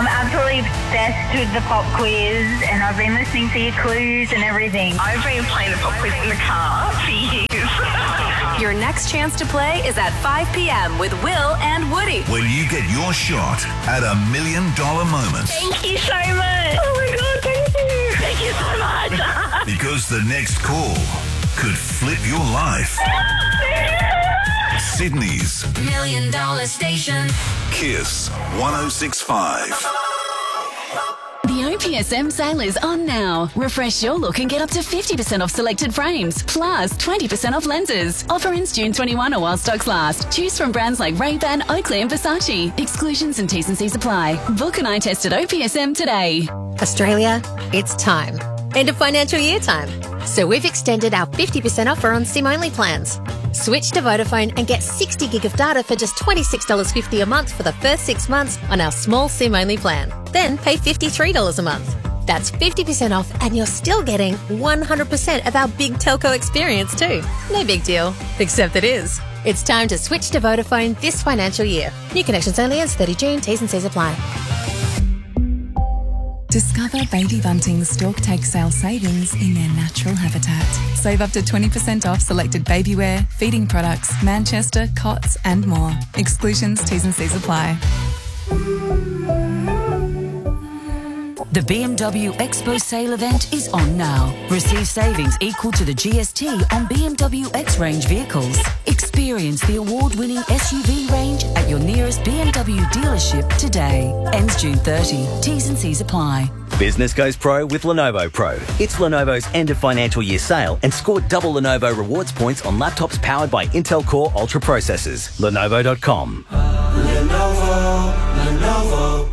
I'm absolutely obsessed with the pop quiz, and I've been listening to your clues and everything. I've been playing the pop quiz in the car for years. Your next chance to play is at 5 p.m. with Will and Woody. When you get your shot at $1 million moment. Thank you so much. Oh my God, thank you. Thank you so much. Because the next call could flip your life. Sydney's $1 Million Station. Kiss 106.5. The OPSM sale is on now. Refresh your look and get up to 50% off selected frames, plus 20% off lenses. Offer ends June 21 or while stocks last. Choose from brands like Ray-Ban, Oakley and Versace. Exclusions and T's and C's apply. Book an eye test at OPSM today. Australia, it's time. End of financial year time. So we've extended our 50% offer on SIM-only plans. Switch to Vodafone and get 60 gig of data for just $26.50 a month for the first 6 months on our small SIM-only plan. Then pay $53 a month. That's 50% off and you're still getting 100% of our big telco experience too. No big deal, except it is. It's time to switch to Vodafone this financial year. New connections only ends 30 June. T's and C's apply. Discover Baby Bunting's Stork Take Sale savings in their natural habitat. Save up to 20% off selected baby wear, feeding products, Manchester, cots and more. Exclusions, T's and C's apply. The BMW Expo sale event is on now. Receive savings equal to the GST on BMW X-Range vehicles. Experience the award-winning SUV range at your nearest BMW dealership today. Ends June 30. T's and C's apply. Business goes pro with Lenovo Pro. It's Lenovo's end of financial year sale and score double Lenovo rewards points on laptops powered by Intel Core Ultra processors. Lenovo.com. Lenovo.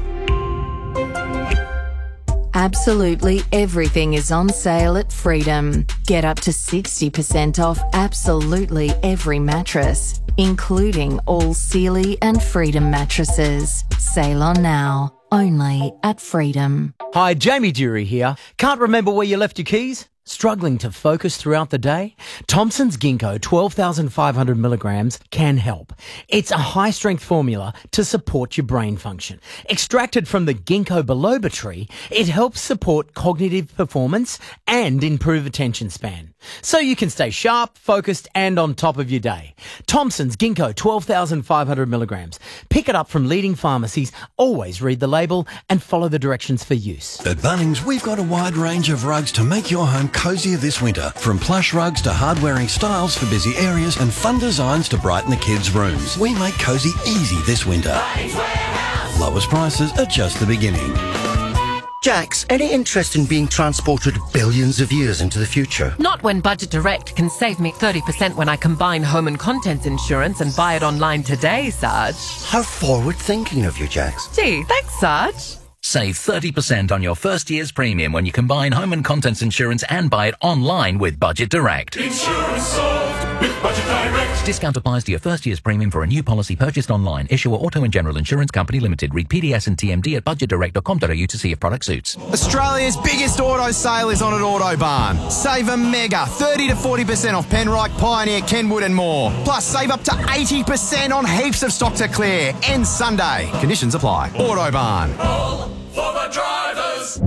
Absolutely everything is on sale at Freedom. Get up to 60% off absolutely every mattress, including all Sealy and Freedom mattresses. Sale on now, only at Freedom. Hi, Jamie Dury here. Can't remember where you left your keys? Struggling to focus throughout the day? Thompson's Ginkgo 12,500 milligrams can help. It's a high-strength formula to support your brain function. Extracted from the ginkgo biloba tree, it helps support cognitive performance and improve attention span. So you can stay sharp, focused and on top of your day. Thompson's Ginkgo 12,500 milligrams. Pick it up from leading pharmacies. Always read the label and follow the directions for use. At Bunnings, we've got a wide range of rugs to make your home cozier this winter. From plush rugs to hard-wearing styles for busy areas and fun designs to brighten the kids' rooms. We make cozy easy this winter. Lowest prices are just the beginning. Jax, any interest in being transported billions of years into the future? Not when Budget Direct can save me 30% when I combine home and contents insurance and buy it online today, Sarge. How forward-thinking of you, Jax. Gee, thanks, Sarge. Save 30% on your first year's premium when you combine home and contents insurance and buy it online with Budget Direct. Insurance solved with Budget Direct. Discount applies to your first year's premium for a new policy purchased online. Issuer Auto and General Insurance Company Limited. Read PDS and TMD at budgetdirect.com.au to see if product suits. Australia's biggest auto sale is on at Autobarn. Save a mega 30 to 40% off Penrite, Pioneer, Kenwood and more. Plus save up to 80% on heaps of stock to clear. Ends Sunday. Conditions apply. Autobarn. All for the drivers.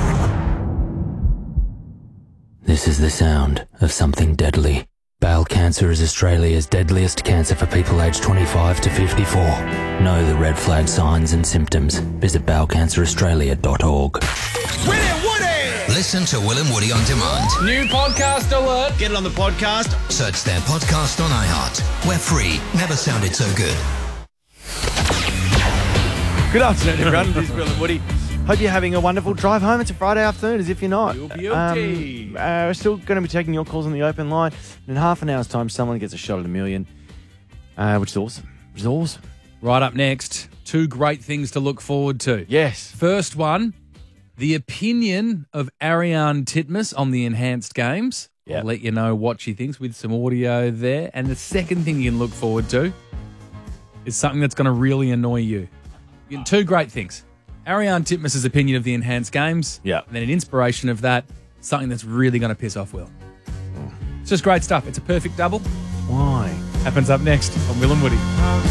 This is the sound of something deadly. Bowel cancer is Australia's deadliest cancer for people aged 25 to 54. Know the red flag signs and symptoms. Visit bowelcanceraustralia.org. Will and Woody! Listen to Will and Woody on demand. New podcast alert. Get it on the podcast. Search their podcast on iHeart. We're free. Never sounded so good. Good afternoon, everyone. This is Will and Woody. Hope you're having a wonderful drive home. It's a Friday afternoon, as if you're not. We're still going to be taking your calls on the open line. In half an hour's time, someone gets a shot at $1 million, which is awesome. Right up next, two great things to look forward to. Yes. First one, the opinion of Ariane Titmus on the enhanced games. Yep. I'll let you know what she thinks with some audio there. And the second thing you can look forward to is something that's going to really annoy you. Two great things. Ariane Titmus' opinion of the enhanced games. Yeah. And then an inspiration of that, something that's really going to piss off Will. It's just great stuff. It's a perfect double. Why? Happens up next on Will and Woody.